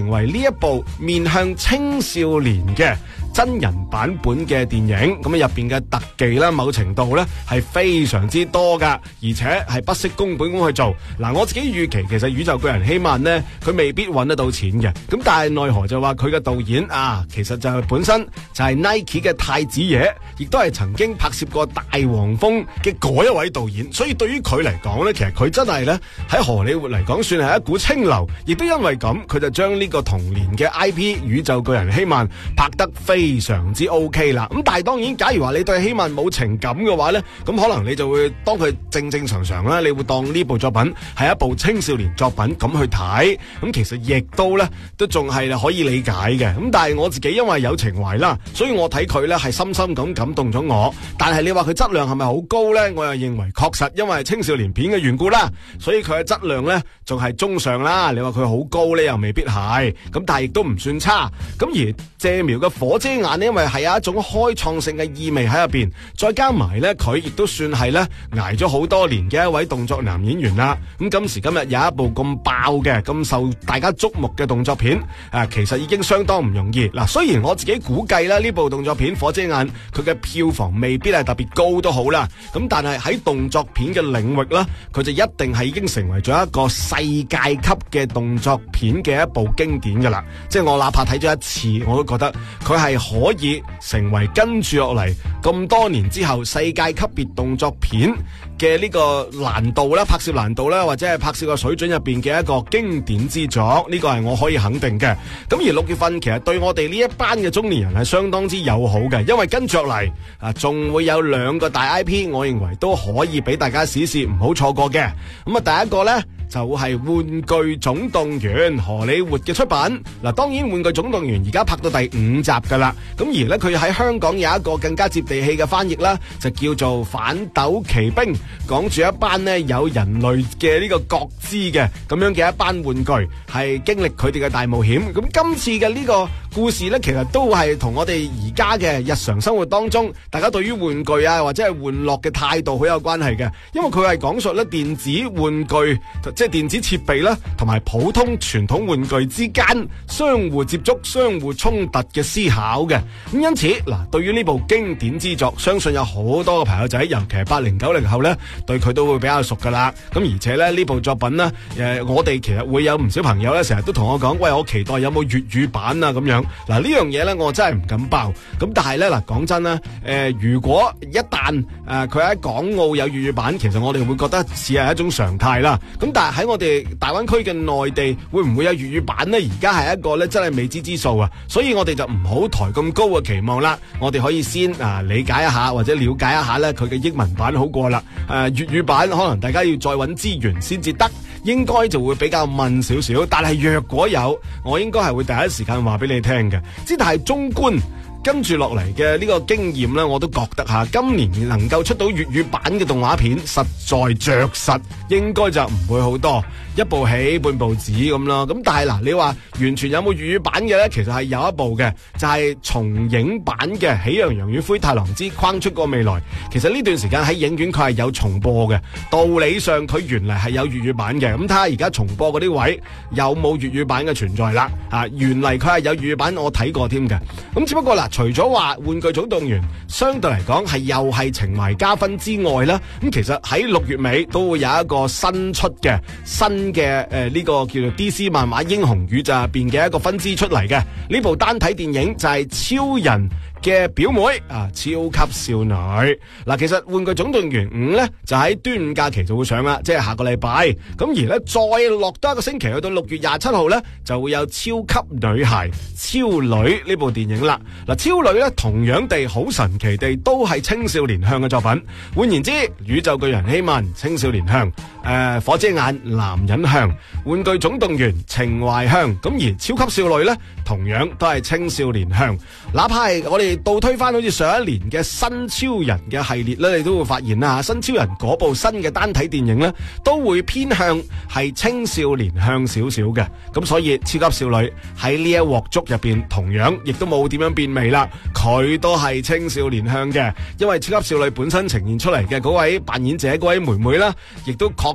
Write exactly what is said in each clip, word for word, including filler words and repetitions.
成為呢一部面向青少年嘅真人版本嘅電影，咁啊入邊嘅特技啦，某程度咧係非常之多噶，而且係不惜工本咁去做。嗱，我自己預期其實宇宙巨人希曼呢，佢未必揾得到錢嘅，咁但係奈何就話佢嘅導演啊，其實就係本身就係 Nike 嘅太子爺，亦都係曾經拍攝過大黃蜂嘅嗰一位導演，所以對於佢嚟講呢，其實佢真係咧喺荷里活嚟講算係一股清流，亦都因為咁，佢就將呢個童年嘅 I P 宇宙巨人希曼拍得非非常之 OK 啦，咁但係當然，假如話你對希曼冇情感嘅話呢，咁可能你就會當佢正正常常啦，你會當呢部作品係一部青少年作品咁去睇，咁其實亦都呢都仲係可以理解嘅。咁但係我自己因為有情懷啦，所以我睇佢呢係深深咁感動咗我。但係你話佢質量係咪好高呢？我又認為確實因為青少年片嘅緣故啦，所以佢嘅質量呢仲係中上啦。你話佢好高呢又未必係，咁但係亦都唔算差。咁而謝苗嘅火遮眼呢，因為係有一種開創性嘅意味喺入邊，再加埋呢，佢亦都算係呢挨咗好多年嘅一位動作男演員啦。咁今時今日有一部咁爆嘅、咁受大家矚目嘅動作片，啊，其實已經相當唔容易。嗱，雖然我自己估計啦，呢部動作片《火遮眼》佢嘅票房未必係特別高都好啦，咁但係喺動作片嘅領域啦，佢就一定係已經成為咗一個世界級嘅動作片嘅一部經典噶啦。即係我哪怕睇咗一次，我都覺得佢係可以成為跟住落嚟咁多年之後世界級別動作片嘅呢個難度啦、拍攝難度啦，或者係拍攝個水準入邊嘅一個經典之作，呢個係我可以肯定嘅。咁而六月份其實對我哋呢一班嘅中年人係相當之友好嘅，因為跟住落嚟啊，仲會有兩個大 I P， 我認為都可以俾大家試試唔好錯過嘅。咁啊，第一個呢，就係、是、玩具總動員荷里活嘅出品。嗱，當然玩具總動員而家拍到第五集噶啦，咁而呢，佢喺香港有一個更加接地氣嘅翻譯啦，就叫做反斗奇兵，講住一班呢有人類嘅呢個覺知嘅咁樣嘅一班玩具，係經歷佢哋嘅大冒險。咁今次嘅呢個故事呢，其實都係同我哋而家嘅日常生活當中，大家對於玩具啊或者係玩樂嘅態度好有關係嘅，因為佢係講述咧電子玩具，即係電子設備啦，同埋普通傳統玩具之間相互接觸、相互衝突嘅思考嘅。咁因此嗱，對於呢部經典之作，相信有好多嘅朋友仔，尤其係八零九零後呢，對佢都會比較熟噶啦。咁而且咧呢部作品呢，誒，我哋其實會有唔少朋友呢，成日都同我講，喂，我期待有冇粵語版啊咁樣。嗱，呢樣嘢呢，我真係唔敢爆。咁但係呢，嗱，講真啦，誒、呃，如果一旦誒佢喺港澳有粵語版，其實我哋會覺得似係一種常態啦。咁但係喺我哋大灣區嘅內地，會唔會有粵語版呢？而家係一個呢，真係未知之數啊！所以我哋就唔好抬咁高嘅期望啦。我哋可以先啊理解一下或者了解一下呢，佢嘅英文版好過啦。誒、呃，粵語版可能大家要再揾資源先至得，應該就會比較悶少少。但係若果有，我應該係會第一時間話俾你聽嘅。之但係中觀跟住落嚟嘅呢個經驗呢，我都覺得吓今年能夠出到粵語版嘅動畫片，實在着實應該就唔會好多，一部起半部止咁咯。咁但係嗱，你話完全有冇粵語版嘅呢？其實係有一部嘅，就係、是、重影版嘅《喜羊羊與灰太狼之框出個未來》。其實呢段時間喺影院佢係有重播嘅，道理上佢原嚟係有粵語版嘅。咁睇下而家重播嗰啲位有冇粵語版嘅存在啦。啊，原嚟佢係有粵語版，我睇過添嘅。咁只不過嗱，除咗話玩具總動員相對嚟講係又係情懷加分之外啦，咁其實喺六月尾都會有一個新出嘅新嘅誒呢個叫做 D C 漫畫英雄宇宙入邊嘅一個分支出嚟嘅呢部單體電影就係超人嘅表妹啊，超級少女。嗱，其實玩具總動員五呢，就喺端午假期就會上啦，即係下個禮拜。咁而呢，再落多一個星期去到六月廿七號呢，就會有超級女孩超女呢部電影啦。嗱，超女呢，同樣地好神奇地都係青少年向嘅作品。換言之，宇宙巨人希曼青少年向，誒、呃、火遮眼男人向，玩具總動員情懷向。咁而超級少女呢，同樣都係青少年向。哪怕係我哋倒推翻好似上一年嘅新超人嘅系列咧，你都會發現啦，新超人嗰部新嘅單體電影咧，都會偏向係青少年向少少嘅。咁所以超級少女喺呢一鑊粥入邊，同樣亦都冇點樣變味啦，佢都係青少年向嘅。因為超級少女本身呈現出嚟嘅嗰位扮演者嗰位妹妹啦，亦都確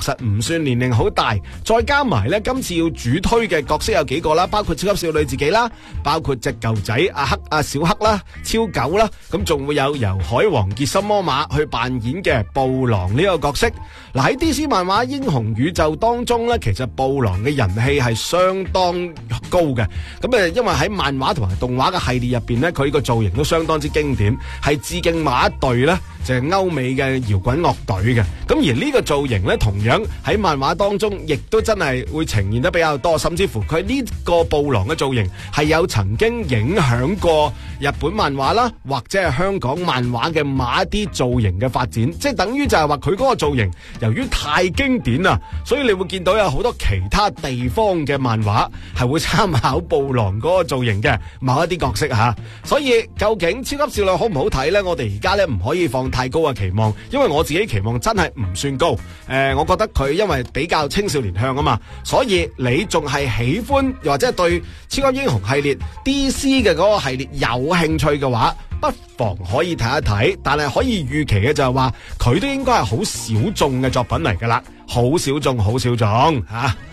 實唔算年齡好大，再加埋咧今次要主推嘅角色有幾個啦，包括超級少女自己啦，包括隻舊仔阿黑阿小黑啦、超狗啦，咁仲會有由海王傑森魔馬去扮演嘅布朗呢個角色。嗱，喺 D C 漫畫英雄宇宙當中咧，其實布朗嘅人氣係相當高嘅。咁誒，因為喺漫畫同埋動畫嘅系列入邊咧，佢個造型都相當之經典，係致敬某一隊咧，就係歐美嘅搖滾樂隊嘅。咁而呢個造型咧，同樣喺漫畫當中亦都真係會呈現得比較多，甚至乎佢呢個布朗嘅造型係有曾經影響過日本漫畫啦，或者係香港漫畫嘅某一啲造型嘅發展，即係等於就係話佢嗰個造型由於太經典啦，所以你會見到有好多其他地方嘅漫畫係會參考布朗嗰個造型嘅某一啲角色吓。所以究竟超級少女好唔好睇呢？我哋而家咧唔可以放太高嘅期望，因為我自己期望真係唔算高。誒、呃，我覺得佢因為比較青少年向啊嘛，所以你仲係喜歡又或者係對超級英雄系列 D C 嘅嗰個系列有興趣嘅話，不妨可以睇一睇。但係可以預期嘅就係話，佢都應該係好小眾嘅作品嚟噶啦，好小眾，好小眾吓。